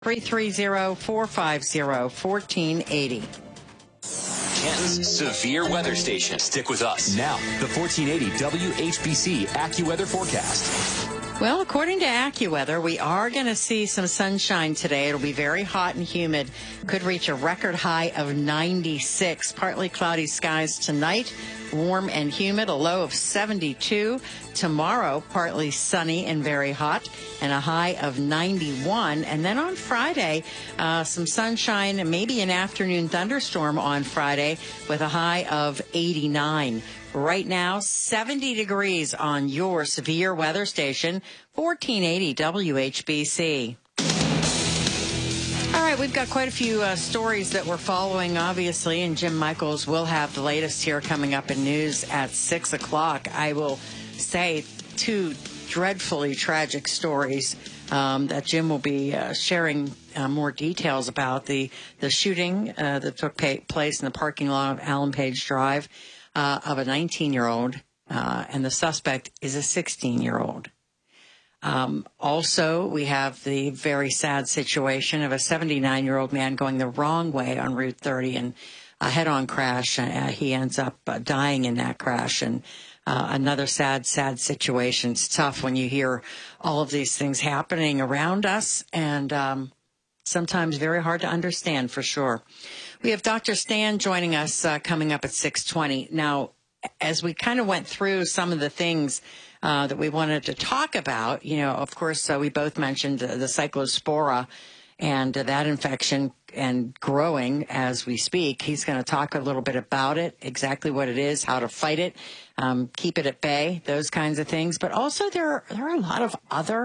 330-450-1480. Canton's severe weather station. Stick with us. Now, the 1480 WHBC AccuWeather forecast. Well, according to AccuWeather, we are going to see some sunshine today. It'll be very hot and humid. Could reach a record high of 96. Partly cloudy skies tonight. Warm and humid, a low of 72. Tomorrow, partly sunny and very hot, and a high of 91. And then on Friday, some sunshine and maybe an afternoon thunderstorm on Friday with a high of 89. Right now, 70 degrees on your severe weather station, 1480 WHBC. All right, we've got quite a few stories that we're following, obviously, and Jim Michaels will have the latest here coming up in news at 6 o'clock. I will say two dreadfully tragic stories that Jim will be sharing more details about. The shooting that took place in the parking lot of Allen Page Drive of a 19-year-old, and the suspect is a 16-year-old. Also, we have the very sad situation of a 79-year-old man going the wrong way on Route 30 and a head-on crash. He ends up dying in that crash. And another sad situation. It's tough when you hear all of these things happening around us, and sometimes very hard to understand for sure. We have Dr. Stan joining us coming up at 6:20. Now, as we kind of went through some of the things that we wanted to talk about, of course, we both mentioned the cyclospora and that infection and growing as we speak. He's going to talk a little bit about it, exactly what it is, how to fight it, keep it at bay, those kinds of things. But also there are a lot of other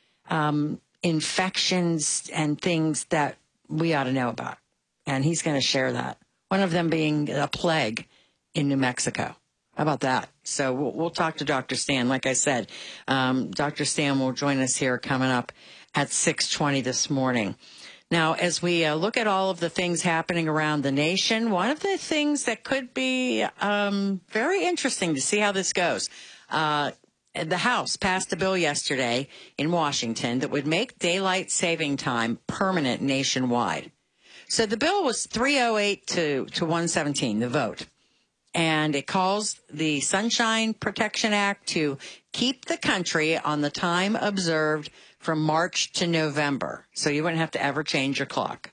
infections and things that we ought to know about. And he's going to share that. One of them being a plague in New Mexico. How about that? So we'll talk to Dr. Stan. Like I said, Dr. Stan will join us here coming up at 6:20 this morning. Now, as we look at all of the things happening around the nation, one of the things that could be very interesting to see how this goes, the House passed a bill yesterday in Washington that would make daylight saving time permanent nationwide. So the bill was 308 to 117, the vote. And it calls the Sunshine Protection Act to keep the country on the time observed from March to November. So you wouldn't have to ever change your clock.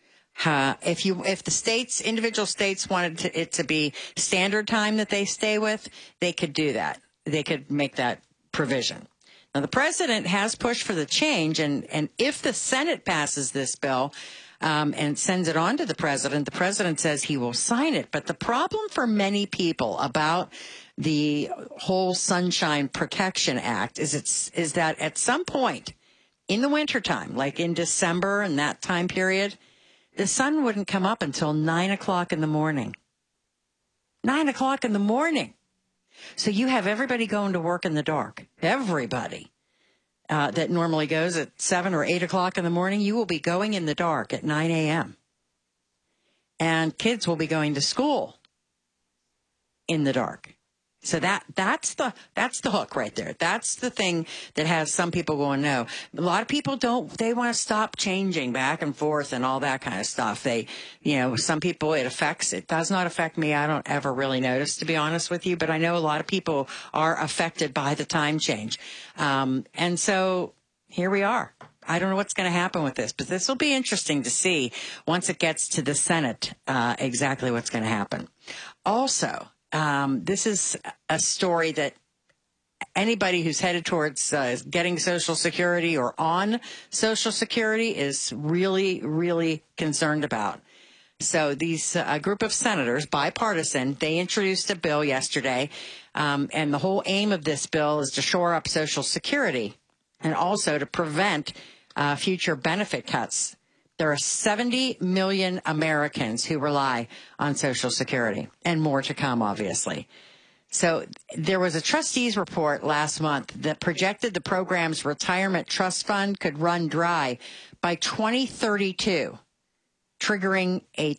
If the individual states wanted it to be standard time that they stay with, they could do that. They could make that provision. Now, the president has pushed for the change, and if the Senate passes this bill, and sends it on to the president says he will sign it. But the problem for many people about the whole Sunshine Protection Act is that at some point in the wintertime, like in December and that time period, the sun wouldn't come up until 9 o'clock in the morning. 9 o'clock in the morning. So you have everybody going to work in the dark. Everybody. That normally goes at 7 or 8 o'clock in the morning, you will be going in the dark at 9 a.m. And kids will be going to school in the dark. So that's the hook right there. That's the thing that has some people going, no. A lot of people they want to stop changing back and forth and all that kind of stuff. Some people it does not affect me. I don't ever really notice, to be honest with you, but I know a lot of people are affected by the time change. And so here we are. I don't know what's going to happen with this, but this will be interesting to see once it gets to the Senate, exactly what's going to happen. Also, this is a story that anybody who's headed towards getting Social Security or on Social Security is really, really concerned about. So a group of senators, bipartisan, they introduced a bill yesterday, and the whole aim of this bill is to shore up Social Security and also to prevent future benefit cuts. There are 70 million Americans who rely on Social Security, and more to come, obviously. So there was a trustees report last month that projected the program's retirement trust fund could run dry by 2032, triggering a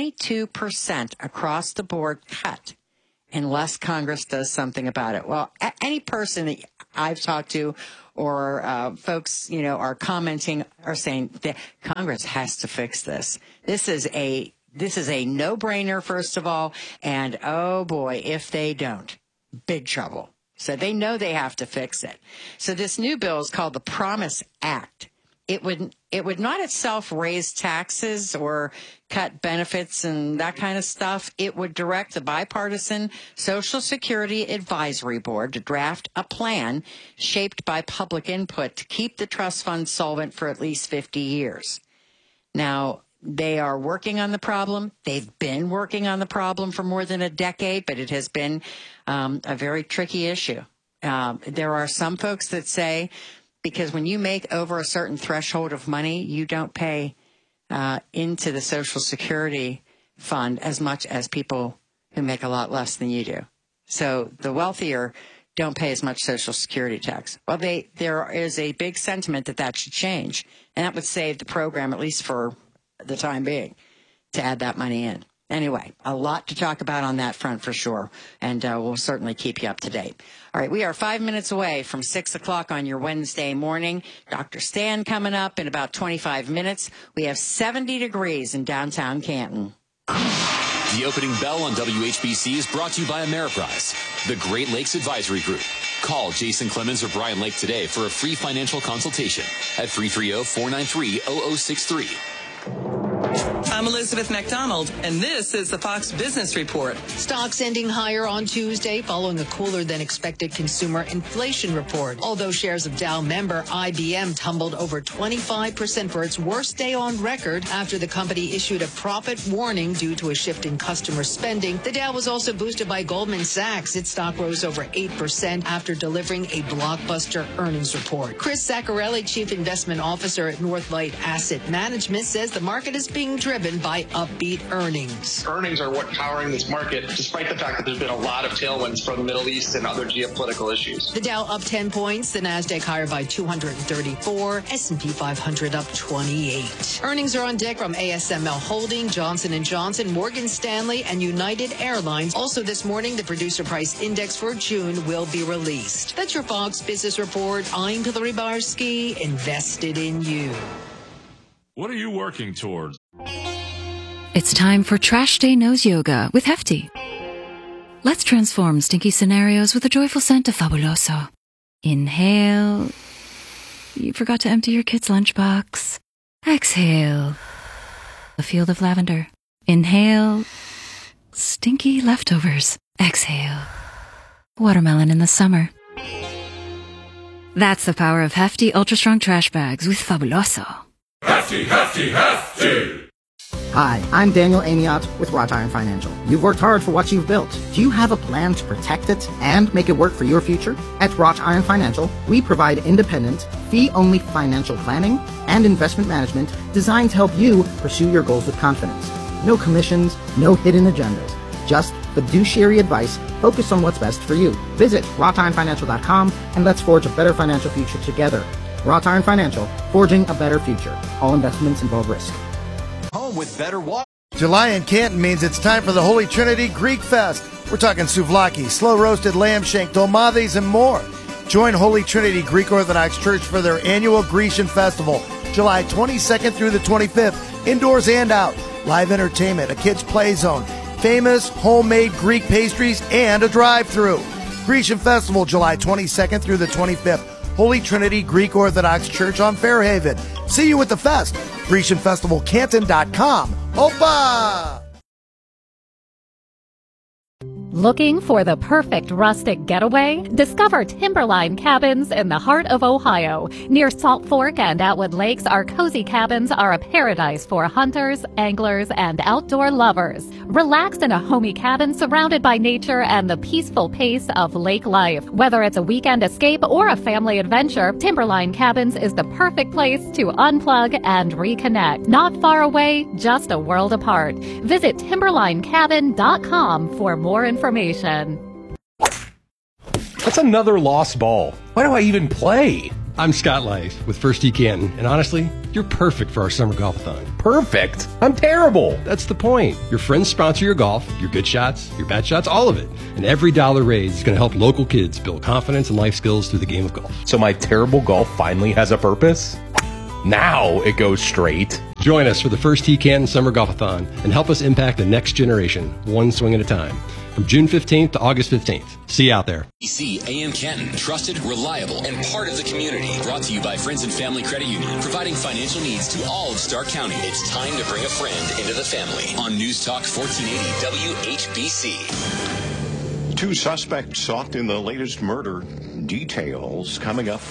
22% across-the-board cut unless Congress does something about it. Well, any person that I've talked to or folks, are commenting or saying that Congress has to fix this. This is a no-brainer, first of all, and oh boy, if they don't, big trouble. So they know they have to fix it. So this new bill is called the Promise Act. It would not itself raise taxes or cut benefits and that kind of stuff. It would direct the bipartisan Social Security Advisory Board to draft a plan shaped by public input to keep the trust fund solvent for at least 50 years. Now, they are working on the problem. They've been working on the problem for more than a decade, but it has been a very tricky issue. There are some folks that say, because when you make over a certain threshold of money, you don't pay into the Social Security fund as much as people who make a lot less than you do. So the wealthier don't pay as much Social Security tax. Well, there is a big sentiment that should change, and that would save the program, at least for the time being, to add that money in. Anyway, a lot to talk about on that front for sure, and we'll certainly keep you up to date. All right, we are 5 minutes away from 6 o'clock on your Wednesday morning. Dr. Stan coming up in about 25 minutes. We have 70 degrees in downtown Canton. The opening bell on WHBC is brought to you by Ameriprise, the Great Lakes Advisory Group. Call Jason Clemens or Brian Lake today for a free financial consultation at 330-493-0063. I'm Elizabeth McDonald, and this is the Fox Business Report. Stocks ending higher on Tuesday following a cooler-than-expected consumer inflation report. Although shares of Dow member IBM tumbled over 25% for its worst day on record after the company issued a profit warning due to a shift in customer spending, the Dow was also boosted by Goldman Sachs. Its stock rose over 8% after delivering a blockbuster earnings report. Chris Zaccarelli, Chief Investment Officer at Northlight Asset Management, says the market is being driven by upbeat earnings. Earnings are what's powering this market, despite the fact that there's been a lot of tailwinds from the Middle East and other geopolitical issues. The Dow up 10 points, the Nasdaq higher by 234, S&P 500 up 28. Earnings are on deck from ASML Holding, Johnson & Johnson, Morgan Stanley, and United Airlines. Also this morning, the Producer Price Index for June will be released. That's your Fox Business Report. I'm Hillary Barsky, invested in you. What are you working towards? It's time for Trash Day Nose Yoga with Hefty. Let's transform stinky scenarios with a joyful scent of Fabuloso. Inhale. You forgot to empty your kid's lunchbox. Exhale. A field of lavender. Inhale. Stinky leftovers. Exhale. Watermelon in the summer. That's the power of Hefty Ultra Strong Trash Bags with Fabuloso. Hefty, hefty, hefty! Hi, I'm Daniel Amiot with Wrought Iron Financial. You've worked hard for what you've built. Do you have a plan to protect it and make it work for your future? At Wrought Iron Financial, we provide independent, fee-only financial planning and investment management designed to help you pursue your goals with confidence. No commissions, no hidden agendas. Just fiduciary advice focused on what's best for you. Visit wroughtironfinancial.com and let's forge a better financial future together. Wrought Iron Financial, forging a better future. All investments involve risk. Home with better water. July in Canton means it's time for the Holy Trinity Greek Fest. We're talking souvlaki, slow-roasted lamb shank, dolmades, and more. Join Holy Trinity Greek Orthodox Church for their annual Grecian Festival, July 22nd through the 25th, indoors and out. Live entertainment, a kids' play zone, famous homemade Greek pastries, and a drive-thru. Grecian Festival, July 22nd through the 25th. Holy Trinity Greek Orthodox Church on Fairhaven. See you at the fest. GrecianFestivalCanton.com. Opa! Looking for the perfect rustic getaway? Discover Timberline Cabins in the heart of Ohio. Near Salt Fork and Atwood Lakes, our cozy cabins are a paradise for hunters, anglers, and outdoor lovers. Relax in a homey cabin surrounded by nature and the peaceful pace of lake life. Whether it's a weekend escape or a family adventure, Timberline Cabins is the perfect place to unplug and reconnect. Not far away, just a world apart. Visit timberlinecabin.com for more information. That's another lost ball. Why do I even play? I'm Scott Life with First Tee Canton, and honestly, you're perfect for our summer golf-a-thon. Perfect? I'm terrible. That's the point. Your friends sponsor your golf, your good shots, your bad shots, all of it. And every dollar raised is going to help local kids build confidence and life skills through the game of golf. So my terrible golf finally has a purpose? Now it goes straight. Join us for the First Tee Canton Summer Golf-a-thon and help us impact the next generation, one swing at a time. From June 15th to August 15th. See you out there. AM Canton, trusted, reliable, and part of the community. Brought to you by Friends and Family Credit Union, providing financial needs to all of Stark County. It's time to bring a friend into the family. On News Talk 1480 WHBC. 2 suspects sought in the latest murder. Details coming up.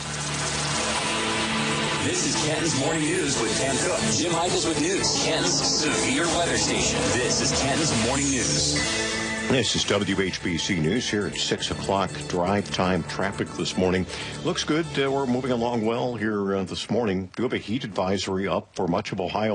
This is Canton's Morning News with Pam Cook. Jim Michaels with news. Canton's severe weather station. This is Canton's Morning News. This is WHBC News here at 6 o'clock. Drive time traffic this morning. Looks good. We're moving along well here this morning. Do have a heat advisory up for much of Ohio.